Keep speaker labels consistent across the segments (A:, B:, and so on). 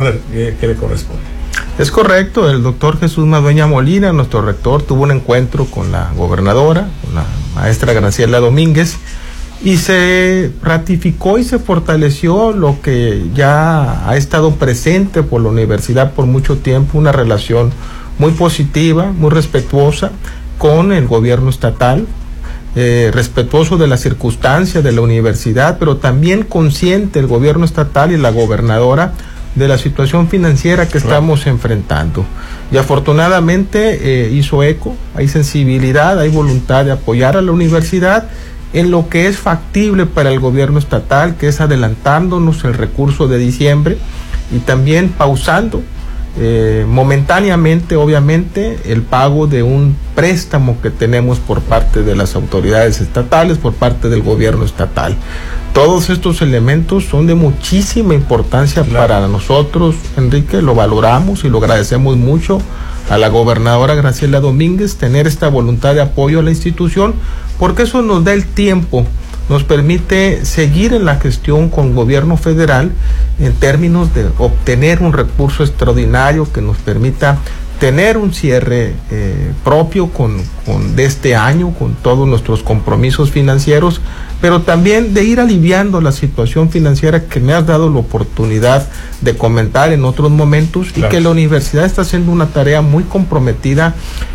A: mujer que le corresponde.
B: Es correcto, el doctor Jesús Madueña Molina, nuestro rector, tuvo un encuentro con la gobernadora, con la maestra Graciela Domínguez, y se ratificó y se fortaleció lo que ya ha estado presente por la universidad por mucho tiempo, una relación muy positiva, muy respetuosa con el gobierno estatal, respetuoso de las circunstancias de la universidad, pero también consciente el gobierno estatal y la gobernadora de la situación financiera que estamos enfrentando. Y afortunadamente hizo eco, hay sensibilidad, hay voluntad de apoyar a la universidad en lo que es factible para el gobierno estatal, que es adelantándonos el recurso de diciembre y también pausando momentáneamente, obviamente, el pago de un préstamo que tenemos por parte de las autoridades estatales, por parte del gobierno estatal. Todos estos elementos son de muchísima importancia para nosotros, Enrique, lo valoramos y lo agradecemos mucho a la gobernadora Graciela Domínguez tener esta voluntad de apoyo a la institución, porque eso nos da el tiempo, nos permite seguir en la gestión con gobierno federal en términos de obtener un recurso extraordinario que nos permita tener un cierre propio de este año, con todos nuestros compromisos financieros, pero también de ir aliviando la situación financiera que me has dado la oportunidad de comentar en otros momentos, claro, y que la universidad está haciendo una tarea muy comprometida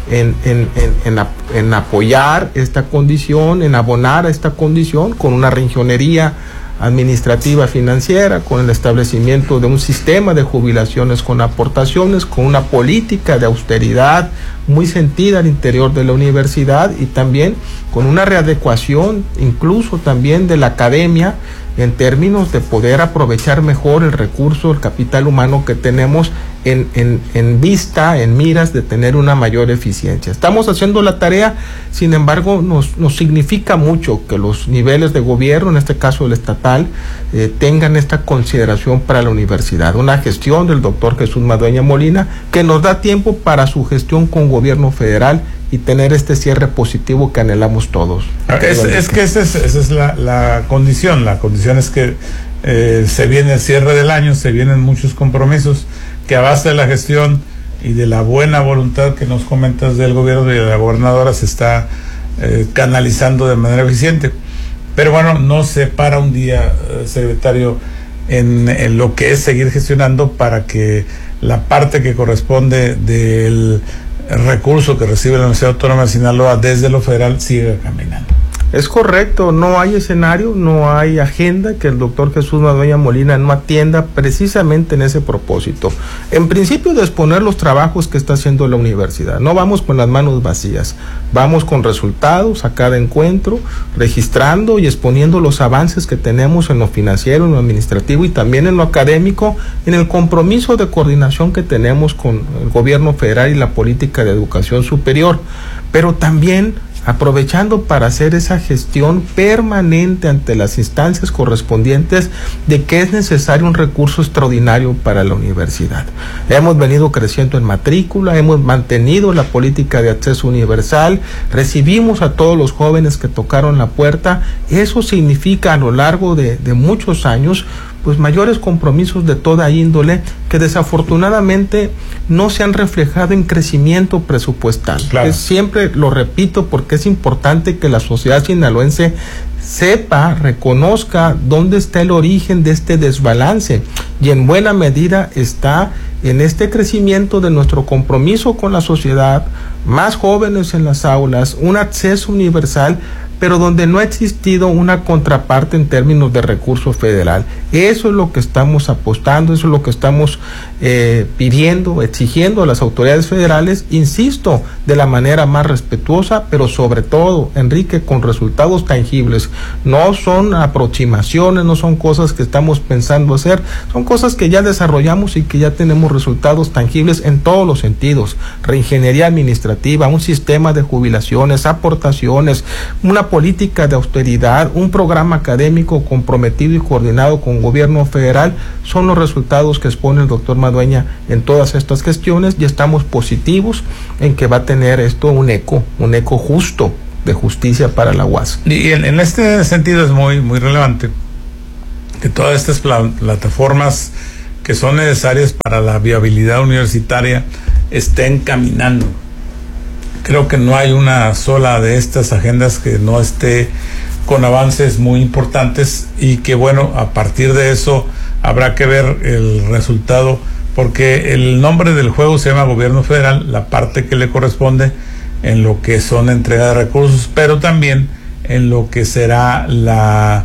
B: en apoyar esta condición, en abonar a esta condición con una reingeniería administrativa financiera, con el establecimiento de un sistema de jubilaciones con aportaciones, con una política de austeridad muy sentida al interior de la universidad y también con una readecuación incluso también de la academia en términos de poder aprovechar mejor el recurso, el capital humano que tenemos en vista, en miras de tener una mayor eficiencia. Estamos haciendo la tarea, sin embargo, nos significa mucho que los niveles de gobierno, en este caso el estatal, tengan esta consideración para la universidad. Una gestión del doctor Jesús Madueña Molina que nos da tiempo para su gestión con gobierno federal y tener este cierre positivo que anhelamos todos.
A: Es que esa es la condición. La condición es que se viene el cierre del año, se vienen muchos compromisos que a base de la gestión y de la buena voluntad que nos comentas del gobierno y de la gobernadora se está canalizando de manera eficiente. Pero bueno, no se para un día, secretario, en lo que es seguir gestionando para que la parte que corresponde del recurso que recibe la Universidad Autónoma de Sinaloa desde lo federal siga caminando.
B: Es correcto, no hay escenario, no hay agenda que el doctor Jesús Madueña Molina no atienda precisamente en ese propósito. En principio, de exponer los trabajos que está haciendo la universidad. No vamos con las manos vacías, vamos con resultados a cada encuentro, registrando y exponiendo los avances que tenemos en lo financiero, en lo administrativo y también en lo académico, en el compromiso de coordinación que tenemos con el gobierno federal y la política de educación superior, pero también aprovechando para hacer esa gestión permanente ante las instancias correspondientes de que es necesario un recurso extraordinario para la universidad. Hemos venido creciendo en matrícula, hemos mantenido la política de acceso universal, recibimos a todos los jóvenes que tocaron la puerta. Eso significa a lo largo de muchos años pues mayores compromisos de toda índole que desafortunadamente no se han reflejado en crecimiento presupuestal. Claro. Siempre lo repito porque es importante que la sociedad sinaloense sepa, reconozca dónde está el origen de este desbalance y en buena medida está en este crecimiento de nuestro compromiso con la sociedad, más jóvenes en las aulas, un acceso universal, pero donde no ha existido una contraparte en términos de recurso federal. Eso es lo que estamos apostando, eso es lo que estamos pidiendo, exigiendo a las autoridades federales, insisto, de la manera más respetuosa, pero sobre todo, Enrique, con resultados tangibles. No son aproximaciones, no son cosas que estamos pensando hacer, son cosas que ya desarrollamos y que ya tenemos resultados tangibles en todos los sentidos. Reingeniería administrativa, un sistema de jubilaciones, aportaciones, una política de austeridad, un programa académico comprometido y coordinado con gobierno federal, son los resultados que expone el doctor Madueña en todas estas gestiones y estamos positivos en que va a tener esto un eco justo de justicia para la UAS.
A: Y en este sentido es muy relevante que todas estas plataformas que son necesarias para la viabilidad universitaria estén caminando. Creo que no hay una sola de estas agendas que no esté con avances muy importantes, y que bueno, a partir de eso habrá que ver el resultado, porque el nombre del juego se llama Gobierno Federal, la parte que le corresponde en lo que son entrega de recursos, pero también en lo que será la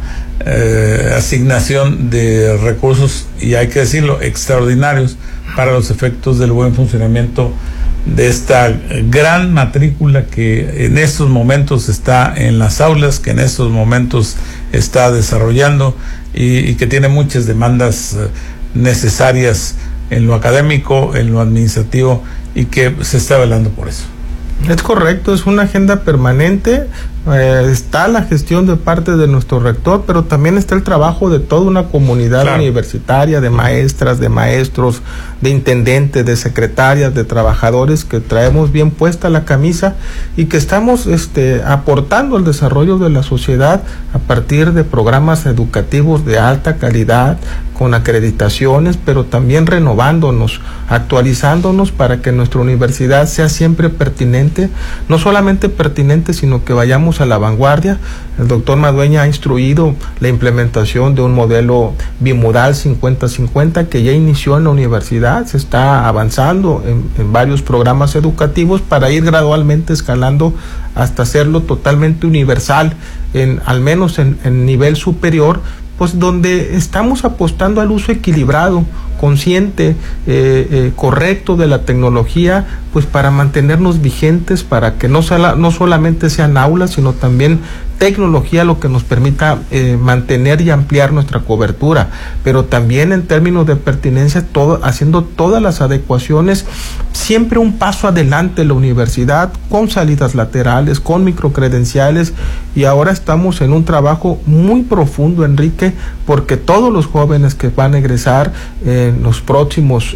A: asignación de recursos, y hay que decirlo, extraordinarios para los efectos del buen funcionamiento de esta gran matrícula que en estos momentos está en las aulas, que en estos momentos está desarrollando y que tiene muchas demandas necesarias en lo académico, en lo administrativo, y que se está velando por eso.
B: Es correcto, es una agenda permanente. Está la gestión de parte de nuestro rector, pero también está el trabajo de toda una comunidad universitaria, de maestras, de maestros, de intendentes, de secretarias, de trabajadores, que traemos bien puesta la camisa y que estamos aportando al desarrollo de la sociedad a partir de programas educativos de alta calidad, con acreditaciones, pero también renovándonos, actualizándonos para que nuestra universidad sea siempre pertinente, no solamente pertinente, sino que vayamos a la vanguardia. El doctor Madueña ha instruido la implementación de un modelo bimodal 50-50 que ya inició en la universidad, se está avanzando en varios programas educativos para ir gradualmente escalando hasta hacerlo totalmente universal, al menos en nivel superior, pues donde estamos apostando al uso equilibrado, consciente, correcto de la tecnología, pues para mantenernos vigentes, para que no solamente sean aulas, sino también tecnología lo que nos permita mantener y ampliar nuestra cobertura, pero también en términos de pertinencia, haciendo todas las adecuaciones, siempre un paso adelante la universidad, con salidas laterales, con microcredenciales, y ahora estamos en un trabajo muy profundo, Enrique, porque todos los jóvenes que van a egresar en los próximos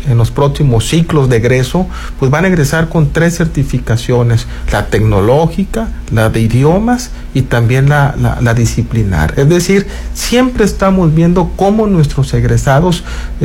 B: ciclos de egreso, pues van a egresar con 3 certificaciones: la tecnológica, la de idiomas y también la disciplinar. Es decir, siempre estamos viendo cómo nuestros egresados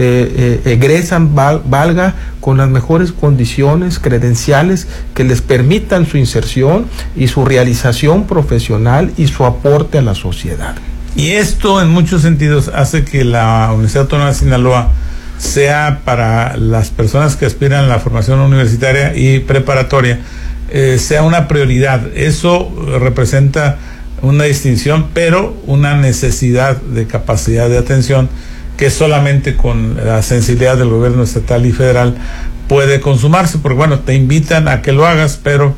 B: egresan, valga con las mejores condiciones credenciales que les permitan su inserción y su realización profesional y su aporte a la sociedad.
A: Y esto en muchos sentidos hace que la Universidad Autónoma de Sinaloa sea, para las personas que aspiran a la formación universitaria y preparatoria, sea una prioridad. Eso representa una distinción, pero una necesidad de capacidad de atención que solamente con la sensibilidad del gobierno estatal y federal puede consumarse, porque bueno, te invitan a que lo hagas, pero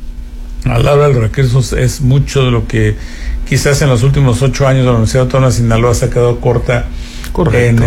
A: a la hora de los recursos es mucho de lo que quizás en los últimos 8 años la Universidad Autónoma de Sinaloa se ha quedado corta. Correcto.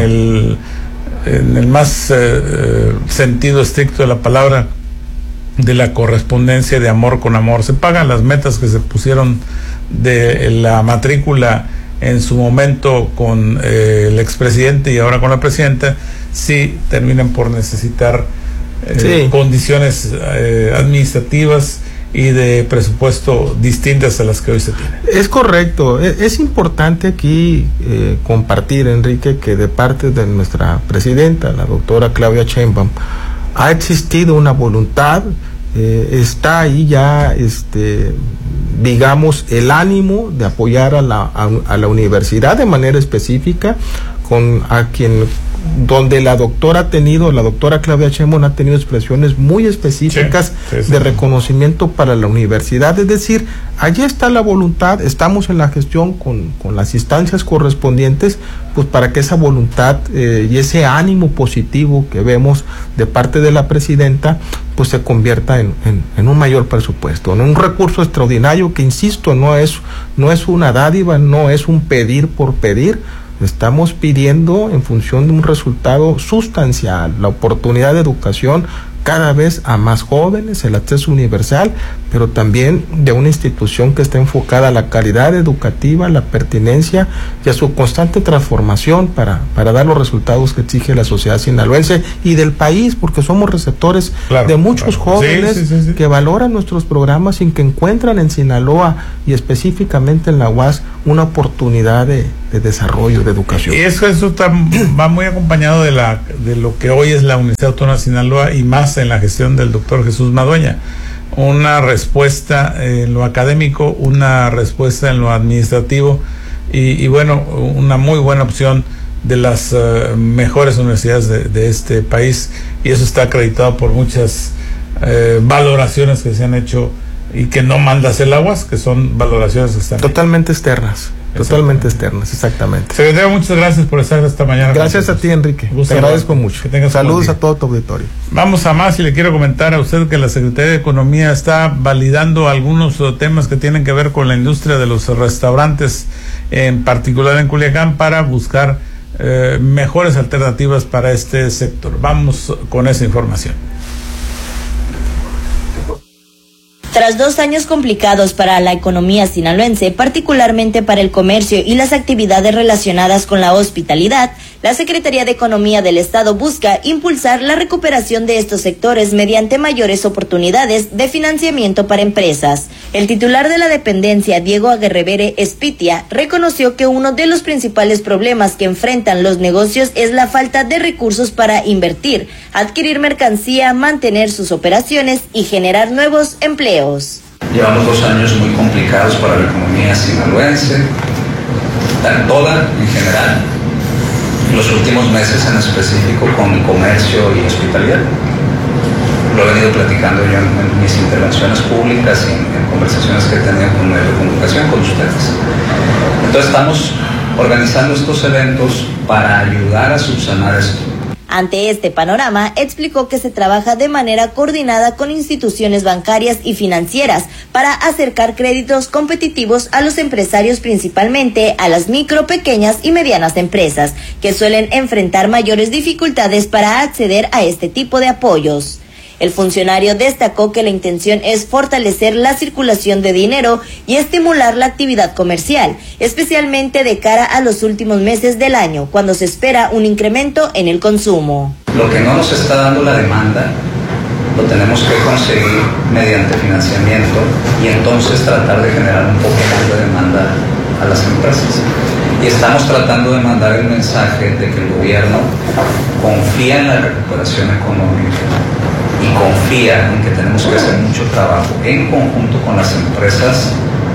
A: En el más sentido estricto de la palabra, de la correspondencia de amor con amor. Se pagan las metas que se pusieron de la matrícula en su momento con el expresidente y ahora con la presidenta, sí terminan por necesitar condiciones administrativas y de presupuesto distintas a las que hoy se tienen.
B: Es correcto. Es importante aquí compartir, Enrique, que de parte de nuestra presidenta, la doctora Claudia Sheinbaum, ha existido una voluntad, está ahí ya, digamos, el ánimo de apoyar a la universidad de manera específica, donde la doctora Claudia Sheinbaum ha tenido expresiones muy específicas de reconocimiento para la universidad. Es decir, allí está la voluntad, estamos en la gestión con las instancias correspondientes, pues para que esa voluntad y ese ánimo positivo que vemos de parte de la presidenta, pues se convierta en un mayor presupuesto, en un recurso extraordinario que, insisto, no es una dádiva, no es un pedir por pedir. Estamos pidiendo en función de un resultado sustancial, la oportunidad de educación cada vez a más jóvenes, el acceso universal, pero también de una institución que está enfocada a la calidad educativa, la pertinencia y a su constante transformación para dar los resultados que exige la sociedad sinaloense y del país, porque somos receptores de muchos jóvenes que valoran nuestros programas y que encuentran en Sinaloa y específicamente en la UAS una oportunidad de desarrollo, de educación.
A: Y eso va muy acompañado de lo que hoy es la Universidad Autónoma de Sinaloa, y más en la gestión del doctor Jesús Madueña. Una respuesta en lo académico, una respuesta en lo administrativo, y bueno, una muy buena opción de las mejores universidades de este país, y eso está acreditado por muchas valoraciones que se han hecho y que no mandas el aguas, que son valoraciones que están
B: totalmente externas. Totalmente externas, exactamente.
A: Secretario, muchas gracias por estar esta mañana.
B: Gracias a ti, Enrique. Te agradezco mucho. Saludos a todo tu auditorio.
A: Vamos a más, y le quiero comentar a usted que la Secretaría de Economía está validando algunos temas que tienen que ver con la industria de los restaurantes, en particular en Culiacán, para buscar mejores alternativas para este sector. Vamos con esa información.
C: Tras 2 años complicados para la economía sinaloense, particularmente para el comercio y las actividades relacionadas con la hospitalidad, la Secretaría de Economía del Estado busca impulsar la recuperación de estos sectores mediante mayores oportunidades de financiamiento para empresas. El titular de la dependencia, Diego Aguerrevere Espitia, reconoció que uno de los principales problemas que enfrentan los negocios es la falta de recursos para invertir, adquirir mercancía, mantener sus operaciones y generar nuevos empleos.
D: Llevamos 2 años muy complicados para la economía sinaloense, toda en general, los últimos meses en específico con comercio y hospitalidad. Lo he venido platicando yo en mis intervenciones públicas y en conversaciones que he tenido con medios de comunicación con ustedes. Entonces estamos organizando estos eventos para ayudar a subsanar esto.
C: Ante este panorama, explicó que se trabaja de manera coordinada con instituciones bancarias y financieras para acercar créditos competitivos a los empresarios, principalmente a las micro, pequeñas y medianas empresas, que suelen enfrentar mayores dificultades para acceder a este tipo de apoyos. El funcionario destacó que la intención es fortalecer la circulación de dinero y estimular la actividad comercial, especialmente de cara a los últimos meses del año, cuando se espera un incremento en el consumo.
D: Lo que no nos está dando la demanda, lo tenemos que conseguir mediante financiamiento, y entonces tratar de generar un poco más de demanda a las empresas. Y estamos tratando de mandar el mensaje de que el gobierno confía en la recuperación económica y confía en que tenemos que hacer mucho trabajo en conjunto con las empresas,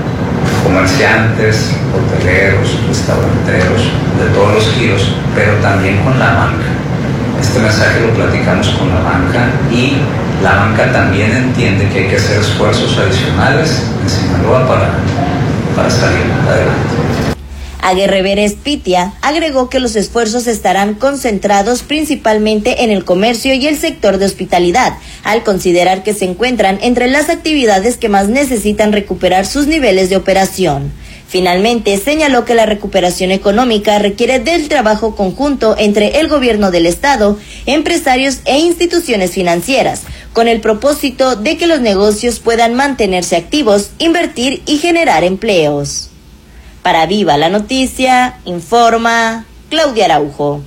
D: comerciantes, hoteleros, restauranteros, de todos los giros, pero también con la banca. Este mensaje lo platicamos con la banca, y la banca también entiende que hay que hacer esfuerzos adicionales en Sinaloa para salir adelante.
C: Aguerrevere Espitia agregó que los esfuerzos estarán concentrados principalmente en el comercio y el sector de hospitalidad, al considerar que se encuentran entre las actividades que más necesitan recuperar sus niveles de operación. Finalmente, señaló que la recuperación económica requiere del trabajo conjunto entre el gobierno del estado, empresarios e instituciones financieras, con el propósito de que los negocios puedan mantenerse activos, invertir y generar empleos. Para Viva la Noticia, informa Claudia Araujo.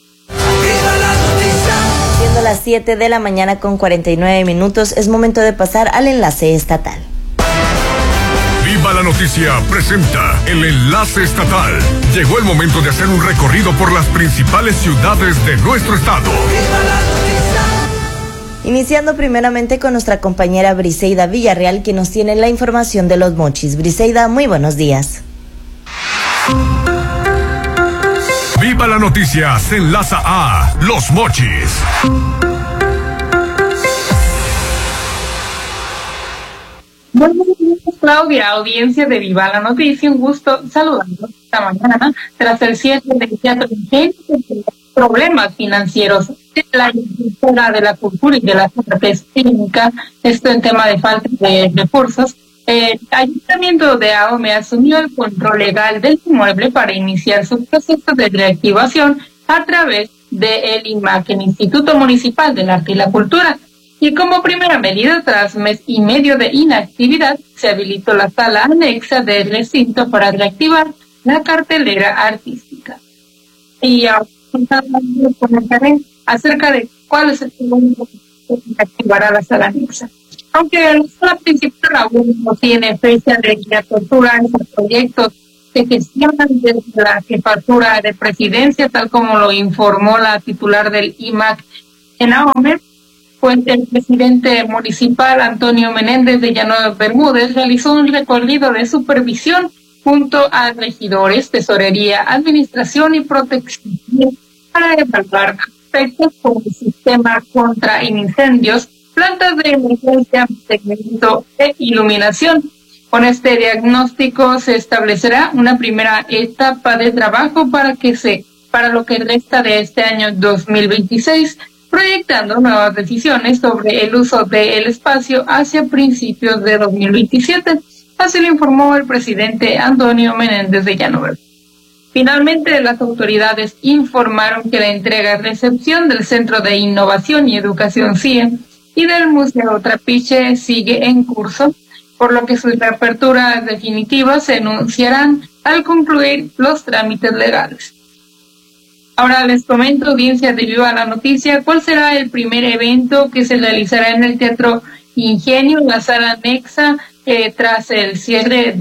C: Siendo las 7 de la mañana con 49 minutos, es momento de pasar al enlace estatal.
E: Viva la Noticia presenta el enlace estatal. Llegó el momento de hacer un recorrido por las principales ciudades de nuestro estado.
C: Iniciando primeramente con nuestra compañera Briseida Villarreal, que nos tiene la información de Los Mochis. Briseida, muy buenos días.
E: Viva la Noticia se enlaza a Los Mochis.
F: Buenos días, Claudia, audiencia de Viva la Noticia, un gusto saludarlos esta mañana tras el cierre del Teatro Ingenio por problemas financieros de la industria de la cultura y de las artes clínicas, esto en tema de falta de recursos. El Ayuntamiento de Ahome asumió el control legal del inmueble para iniciar su proceso de reactivación a través del IMAC, el Instituto Municipal del Arte y la Cultura. Y como primera medida, tras mes y medio de inactividad, se habilitó la sala anexa del recinto para reactivar la cartelera artística. Y ahora comentaré acerca de cuál es el segundo que reactivará la sala anexa. Aunque la sala principal aún no tiene fecha de reapertura, estos proyectos se gestionan desde la jefatura de presidencia, tal como lo informó la titular del IMAC en Ahome. Pues el presidente municipal Antonio Menéndez de Llano Bermúdez realizó un recorrido de supervisión junto a regidores, tesorería, administración y protección para evaluar aspectos como el sistema contra incendios, plantas de emergencia, mantenimiento e iluminación. Con este diagnóstico se establecerá una primera etapa de trabajo para lo que resta de este año 2026, proyectando nuevas decisiones sobre el uso del espacio hacia principios de 2027. Así lo informó el presidente Antonio Menéndez de Llano Bermúdez. Finalmente, las autoridades informaron que la entrega-recepción del Centro de Innovación y Educación CIE y del Museo Trapiche sigue en curso, por lo que sus reaperturas definitivas se anunciarán al concluir los trámites legales. Ahora les comento, audiencia de Viva la Noticia, cuál será el primer evento que se realizará en el Teatro Ingenio, en la sala anexa, tras el cierre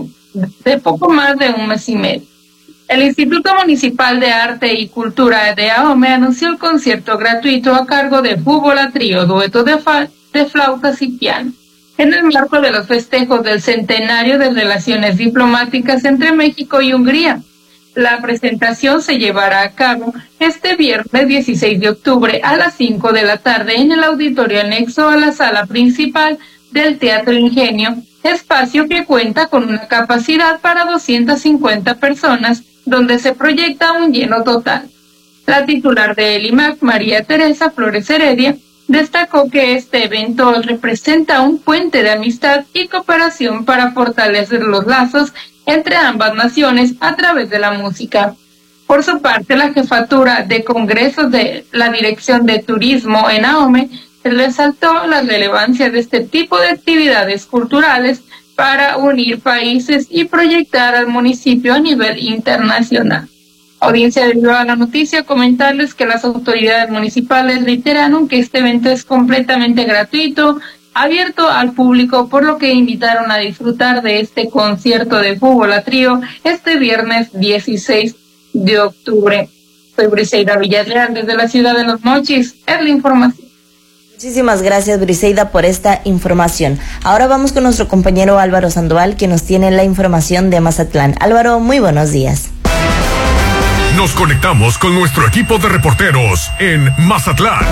F: de poco más de un mes y medio. El Instituto Municipal de Arte y Cultura de Ahome anunció el concierto gratuito a cargo de Fútbola Trío, dueto de flautas y piano, en el marco de los festejos del centenario de relaciones diplomáticas entre México y Hungría. La presentación se llevará a cabo este viernes 16 de octubre a las 5 de la tarde en el auditorio anexo a la sala principal del Teatro Ingenio, espacio que cuenta con una capacidad para 250 personas, donde se proyecta un lleno total. La titular del IMAC, María Teresa Flores Heredia, destacó que este evento representa un puente de amistad y cooperación para fortalecer los lazos entre ambas naciones a través de la música. Por su parte, la jefatura de congresos de la Dirección de Turismo en Ahome resaltó la relevancia de este tipo de actividades culturales para unir países y proyectar al municipio a nivel internacional. Audiencia de Viva la Noticia, comentarles que las autoridades municipales reiteraron que este evento es completamente gratuito, abierto al público, por lo que invitaron a disfrutar de este concierto de Fútbola Trío este viernes 16 de octubre. Soy Briseida Villarreal desde la ciudad de Los Mochis. Es la información.
C: Muchísimas gracias, Briseida, por esta información. Ahora vamos con nuestro compañero Álvaro Sandoval, que nos tiene la información de Mazatlán. Álvaro, muy buenos días.
E: Nos conectamos con nuestro equipo de reporteros en Mazatlán.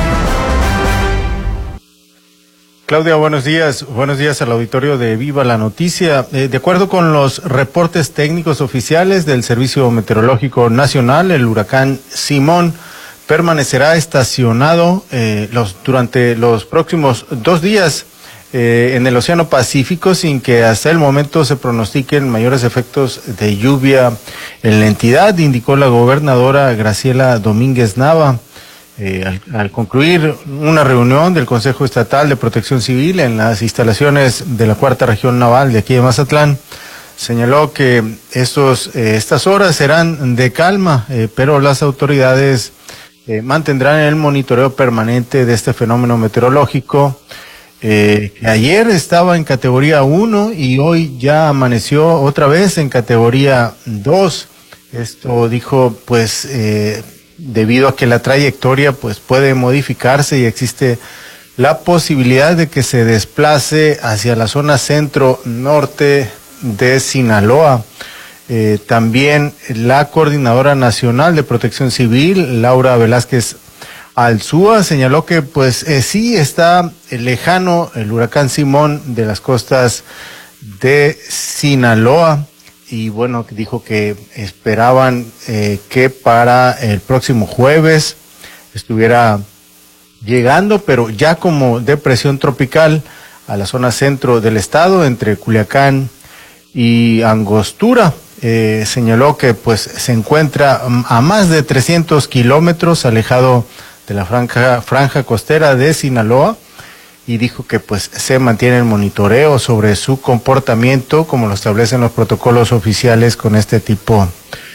G: Claudia, buenos días. Buenos días al auditorio de Viva la Noticia. De acuerdo con los reportes técnicos oficiales del Servicio Meteorológico Nacional, el huracán Simón permanecerá estacionado durante los próximos 2 días en el Océano Pacífico, sin que hasta el momento se pronostiquen mayores efectos de lluvia en la entidad, indicó la gobernadora Graciela Domínguez Nava. Al concluir una reunión del Consejo Estatal de Protección Civil en las instalaciones de la 4ª Región Naval de aquí de Mazatlán, señaló que estas horas serán de calma, pero las autoridades mantendrán el monitoreo permanente de este fenómeno meteorológico, que ayer estaba en categoría 1 y hoy ya amaneció otra vez en categoría 2. Esto dijo, pues, debido a que la trayectoria pues puede modificarse y existe la posibilidad de que se desplace hacia la zona centro-norte de Sinaloa. También la Coordinadora Nacional de Protección Civil, Laura Velázquez Alzúa, señaló que pues sí está lejano el huracán Simón de las costas de Sinaloa, y bueno, dijo que esperaban que para el próximo jueves estuviera llegando, pero ya como depresión tropical a la zona centro del estado, entre Culiacán y Angostura. Señaló que pues se encuentra a más de 300 kilómetros alejado de la franja costera de Sinaloa, y dijo que pues se mantiene el monitoreo sobre su comportamiento como lo establecen los protocolos oficiales con este tipo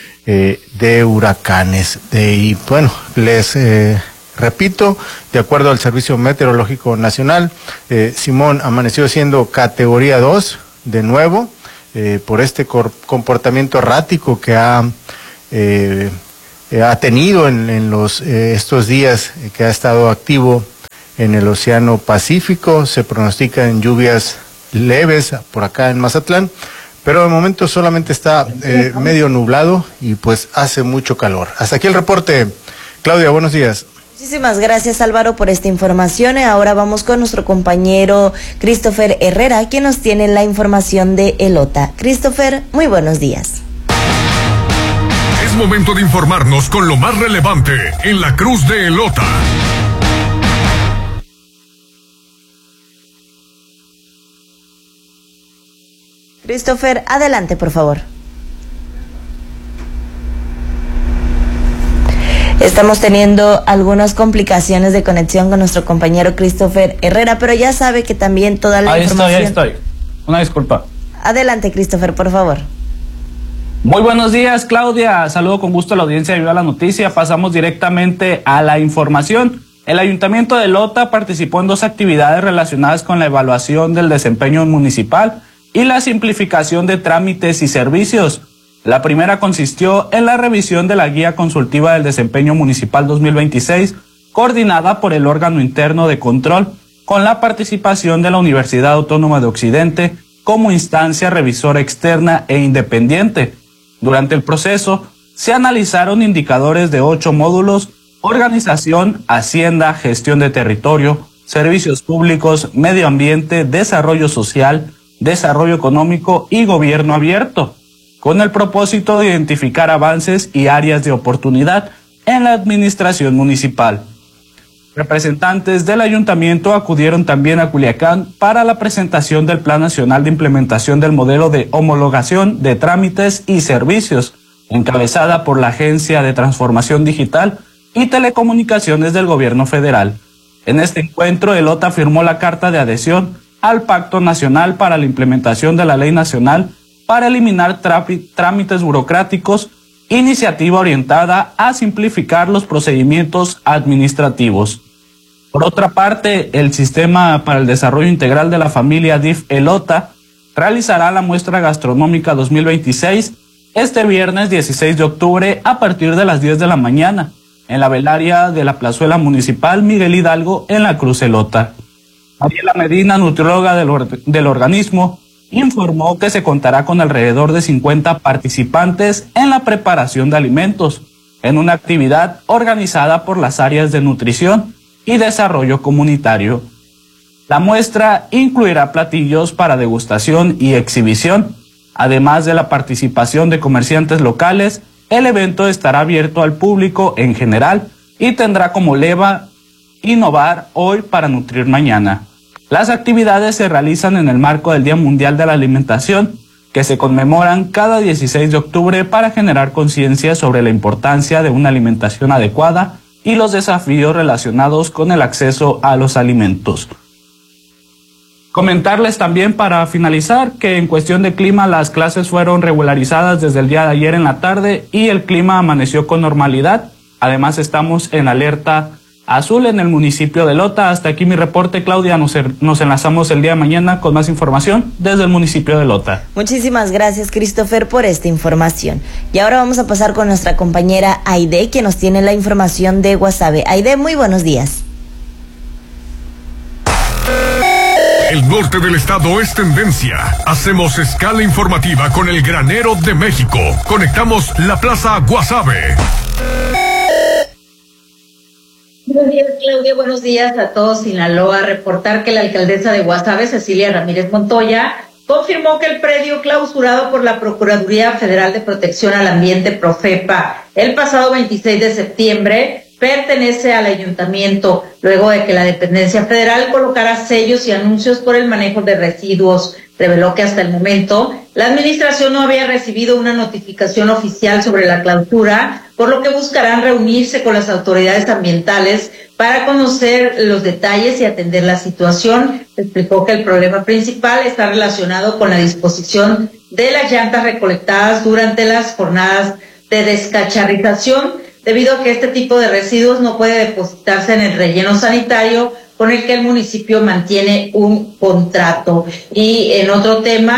G: de huracanes. Y bueno, les repito, de acuerdo al Servicio Meteorológico Nacional, Simón amaneció siendo categoría 2 de nuevo. por este comportamiento errático que ha tenido en estos días que ha estado activo en el Océano Pacífico. Se pronostican lluvias leves por acá en Mazatlán, pero de momento solamente está medio nublado y pues hace mucho calor. Hasta aquí el reporte. Claudia, buenos días.
C: Muchísimas gracias, Álvaro, por esta información. Ahora vamos con nuestro compañero Christopher Herrera, quien nos tiene la información de Elota. Christopher, muy buenos días.
E: Es momento de informarnos con lo más relevante en la Cruz de Elota.
C: Christopher, adelante, por favor. Estamos teniendo algunas complicaciones de conexión con nuestro compañero Christopher Herrera, pero ya sabe que también toda la información...
H: Ahí estoy. Una disculpa.
C: Adelante, Christopher, por favor.
H: Muy buenos días, Claudia. Saludo con gusto a la audiencia de Viva la Noticia. Pasamos directamente a la información. El Ayuntamiento de Elota participó en 2 actividades relacionadas con la evaluación del desempeño municipal y la simplificación de trámites y servicios. La primera consistió en la revisión de la Guía Consultiva del Desempeño Municipal 2026, coordinada por el órgano interno de control, con la participación de la Universidad Autónoma de Occidente como instancia revisora externa e independiente. Durante el proceso, se analizaron indicadores de 8 módulos: organización, hacienda, gestión de territorio, servicios públicos, medio ambiente, desarrollo social, desarrollo económico y gobierno abierto, con el propósito de identificar avances y áreas de oportunidad en la administración municipal. Representantes del ayuntamiento acudieron también a Culiacán para la presentación del Plan Nacional de Implementación del Modelo de Homologación de Trámites y Servicios, encabezada por la Agencia de Transformación Digital y Telecomunicaciones del Gobierno Federal. En este encuentro, Elota firmó la carta de adhesión al Pacto Nacional para la Implementación de la Ley Nacional para eliminar trámites burocráticos, iniciativa orientada a simplificar los procedimientos administrativos. Por otra parte, el Sistema para el Desarrollo Integral de la Familia DIF Elota realizará la muestra gastronómica 2026 este viernes 16 de octubre a partir de las 10 de la mañana en la velaria de la Plazuela Municipal Miguel Hidalgo en la Cruz Elota. Mariela Medina, nutrióloga del organismo, informó que se contará con alrededor de 50 participantes en la preparación de alimentos, en una actividad organizada por las áreas de nutrición y desarrollo comunitario. La muestra incluirá platillos para degustación y exhibición. Además de la participación de comerciantes locales, el evento estará abierto al público en general y tendrá como lema innovar hoy para nutrir mañana. Las actividades se realizan en el marco del Día Mundial de la Alimentación, que se conmemoran cada 16 de octubre para generar conciencia sobre la importancia de una alimentación adecuada y los desafíos relacionados con el acceso a los alimentos. Comentarles también, para finalizar, que en cuestión de clima las clases fueron regularizadas desde el día de ayer en la tarde y el clima amaneció con normalidad. Además, estamos en alerta azul en el municipio de Elota. Hasta aquí mi reporte, Claudia. Nos enlazamos el día de mañana con más información desde el municipio de Elota.
C: Muchísimas gracias, Christopher, por esta información. Y ahora vamos a pasar con nuestra compañera Aide, que nos tiene la información de Guasave. Aide, muy buenos días.
E: El norte del estado es tendencia. Hacemos escala informativa con el granero de México. Conectamos la Plaza Guasave.
I: Buenos días, Claudia. Buenos días a todos. Sinaloa. Reportar que la alcaldesa de Guasave, Cecilia Ramírez Montoya, confirmó que el predio clausurado por la Procuraduría Federal de Protección al Ambiente, Profepa, el pasado 26 de septiembre, pertenece al ayuntamiento, luego de que la dependencia federal colocara sellos y anuncios por el manejo de residuos. Reveló que hasta el momento la administración no había recibido una notificación oficial sobre la clausura, por lo que buscarán reunirse con las autoridades ambientales para conocer los detalles y atender la situación. Explicó que el problema principal está relacionado con la disposición de las llantas recolectadas durante las jornadas de descacharrización, debido a que este tipo de residuos no puede depositarse en el relleno sanitario con el que el municipio mantiene un contrato. Y en otro tema,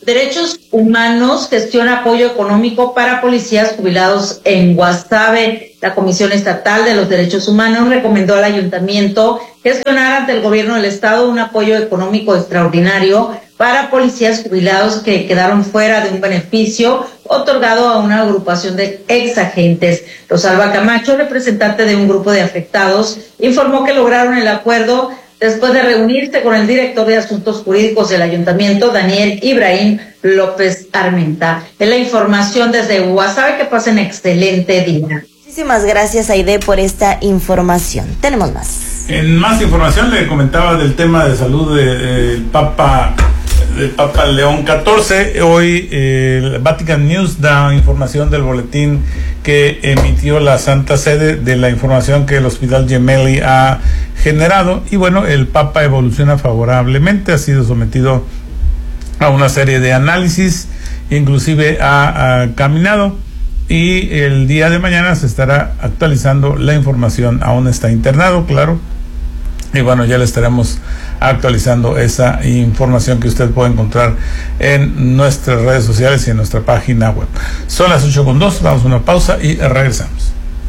I: Derechos Humanos gestiona apoyo económico para policías jubilados en Guasave. La Comisión Estatal de los Derechos Humanos recomendó al ayuntamiento gestionar ante el gobierno del estado un apoyo económico extraordinario para policías jubilados que quedaron fuera de un beneficio otorgado a una agrupación de exagentes. Rosalba Camacho, representante de un grupo de afectados, informó que lograron el acuerdo después de reunirse con el director de Asuntos Jurídicos del Ayuntamiento, Daniel Ibrahim López Armenta. Es la información desde Guasave. Que pasen excelente día.
C: Muchísimas gracias, Aide, por esta información. Tenemos más.
A: En más información le comentaba del tema de salud del Papa León XIV. Hoy el Vatican News da información del boletín que emitió la Santa Sede, de la información que el Hospital Gemelli ha generado, y bueno, el Papa evoluciona favorablemente, ha sido sometido a una serie de análisis, inclusive ha caminado, y el día de mañana se estará actualizando la información. Aún está internado, claro, y bueno, ya le estaremos actualizando esa información que usted puede encontrar en nuestras redes sociales y en nuestra página web. Son las 8:02, vamos a una pausa y regresamos.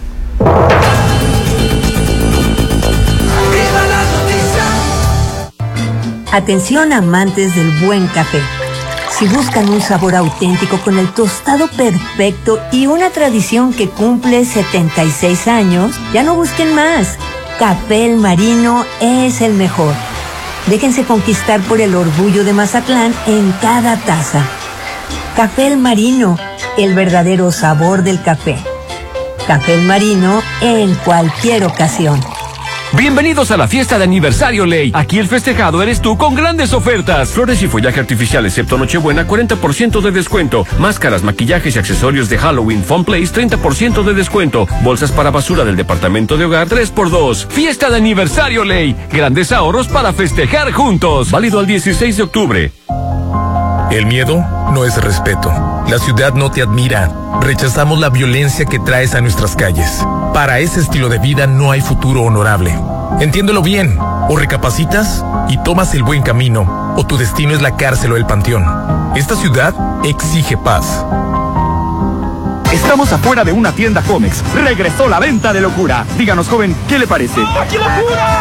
J: Atención, amantes del buen café. Si buscan un sabor auténtico con el tostado perfecto y una tradición que cumple 76 años, ya no busquen más. Café El Marino es el mejor. Déjense conquistar por el orgullo de Mazatlán en cada taza. Café El Marino, el verdadero sabor del café. Café El Marino en cualquier ocasión.
K: Bienvenidos a la fiesta de aniversario Ley. Aquí el festejado eres tú con grandes ofertas. Flores y follaje artificial excepto Nochebuena, 40% de descuento. Máscaras, maquillajes y accesorios de Halloween Fun Place, 30% de descuento. Bolsas para basura del departamento de hogar, 3x2. Fiesta de aniversario Ley. Grandes ahorros para festejar juntos. Válido al 16 de octubre.
L: El miedo no es respeto. La ciudad no te admira. Rechazamos la violencia que traes a nuestras calles. Para ese estilo de vida no hay futuro honorable. Entiéndelo bien. O recapacitas y tomas el buen camino, o tu destino es la cárcel o el panteón. Esta ciudad exige paz.
M: Estamos afuera de una tienda Comex. Regresó la venta de locura. Díganos, joven, ¿qué le parece? ¡Aquí locura!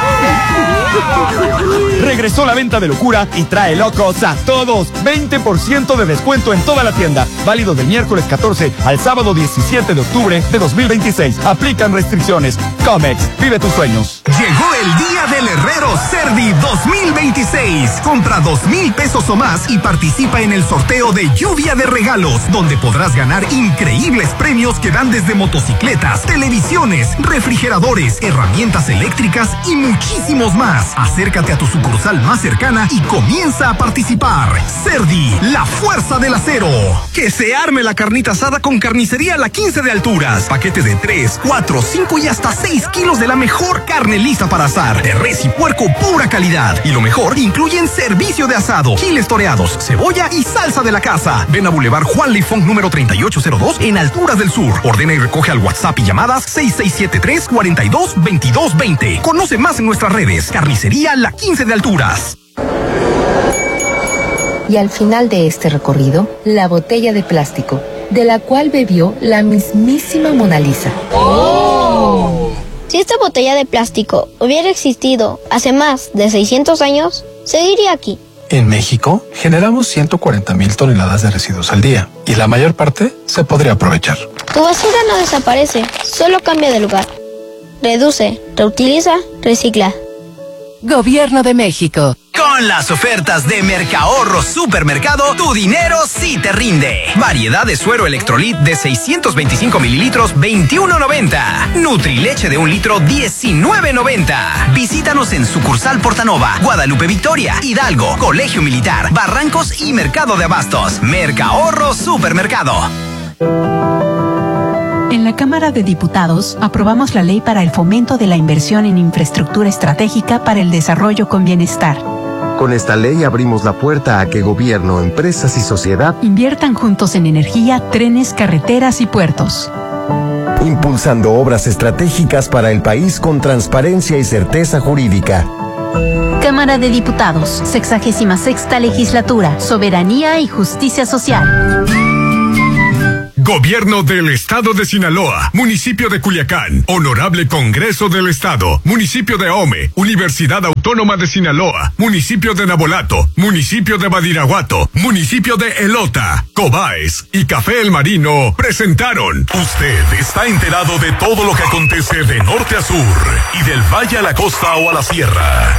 M: Regresó la venta de locura y trae locos a todos. 20% de descuento en toda la tienda. Válido del miércoles 14 al sábado 17 de octubre de 2026. Aplican restricciones. Comex, vive tus sueños.
N: Llegó el día del Herrero Cerdi 2026. Compra 2,000 pesos o más y participa en el sorteo de lluvia de regalos, donde podrás ganar increíbles premios que dan desde motocicletas, televisiones, refrigeradores, herramientas eléctricas y muchísimos más. Acércate a tu sucursal más cercana y comienza a participar. Cerdi, la fuerza del acero. Que se arme la carnita asada con Carnicería La 15 de Alturas. Paquete de 3, 4, 5 y hasta 6 kilos de la mejor carne lista para asar. De res y puerco pura calidad. Y lo mejor, incluyen servicio de asado, chiles toreados, cebolla y salsa de la casa. Ven a Boulevard Juan Leifong número 3802 en Alturas del Sur. Ordena y recoge al WhatsApp y llamadas 6673-422220. Conoce más en nuestras redes. Carnicería La 15 de Alturas.
O: Y al final de este recorrido, la botella de plástico, de la cual bebió la mismísima Mona Lisa.
P: ¡Oh! Si esta botella de plástico hubiera existido hace más de 600 años, seguiría aquí.
Q: En México, generamos 140,000 toneladas de residuos al día, y la mayor parte se podría aprovechar.
P: Tu basura no desaparece, solo cambia de lugar. Reduce, reutiliza, recicla.
O: Gobierno de México.
N: Con las ofertas de Mercahorro Supermercado, tu dinero sí te rinde. Variedad de suero Electrolit de 625 mililitros, $21.90. Nutrileche de 1 litro, $19.90. Visítanos en sucursal Portanova, Guadalupe Victoria, Hidalgo, Colegio Militar, Barrancos y Mercado de Abastos. Mercahorro Supermercado.
R: En la Cámara de Diputados aprobamos la ley para el fomento de la inversión en infraestructura estratégica para el desarrollo con bienestar.
S: Con esta ley abrimos la puerta a que gobierno, empresas y sociedad
R: inviertan juntos en energía, trenes, carreteras y puertos.
S: Impulsando obras estratégicas para el país con transparencia y certeza jurídica.
R: Cámara de Diputados, 66ª Legislatura, Soberanía y Justicia Social.
E: Gobierno del Estado de Sinaloa, Municipio de Culiacán, Honorable Congreso del Estado, Municipio de Ahome, Universidad Autónoma de Sinaloa, Municipio de Nabolato, Municipio de Badiraguato, Municipio de Elota, Cobaes y Café El Marino presentaron.
T: Usted está enterado de todo lo que acontece de norte a sur y del valle a la costa o a la sierra.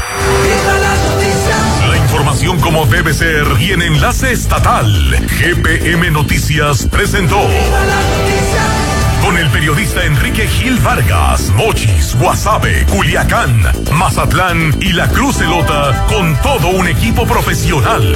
T: La información como debe ser y en enlace estatal. GPM Noticias presentó. Con el periodista Enrique Gil Vargas, Mochis, Guasave, Culiacán, Mazatlán y La Cruz Elota, con todo un equipo profesional.